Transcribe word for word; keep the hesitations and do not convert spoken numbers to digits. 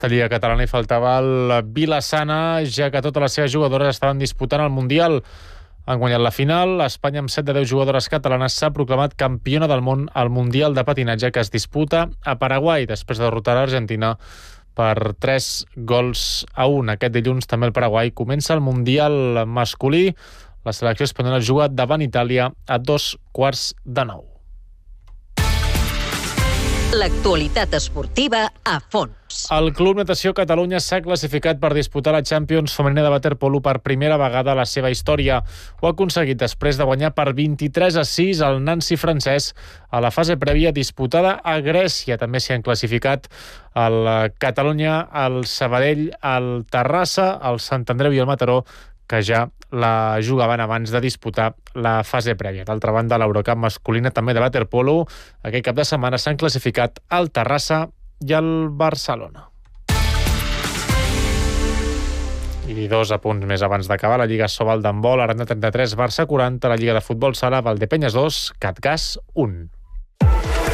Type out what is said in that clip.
A la Lliga catalana hi faltava el Vila-sana, ja que totes les seves jugadores estaven disputant el Mundial. Han guanyat la final. Espanya, amb set de deu jugadores catalanes, s'ha proclamat campiona del món al Mundial de patinatge que es disputa a Paraguai, després de derrotar l'Argentina per tres gols a un. Aquest dilluns també el Paraguai comença el Mundial masculí. La selecció espanyola juga davant Itàlia a dos quarts de nou. L'actualitat esportiva a fons. El Club Natació Catalunya s'ha classificat per disputar la Champions femenina de waterpolo per primera vegada a la seva història. Ho ha aconseguit després de guanyar per vint-i-tres a sis el Nancy francès a la fase prèvia disputada a Grècia. També s'hi han classificat el Catalunya, el Sabadell, el Terrassa, el Sant Andreu i el Mataró, que ja la jugaven abans de disputar la fase prèvia. D'altra banda, l'Eurocup masculina també de waterpolo. Aquest cap de setmana s'han classificat el Terrassa i el Barcelona. I dos apunts més abans d'acabar. La Lliga Sobal d'handbol, Aranda trenta-tres, Barça quaranta, la Lliga de futbol sala, Valdepenyes dos, Catgas un.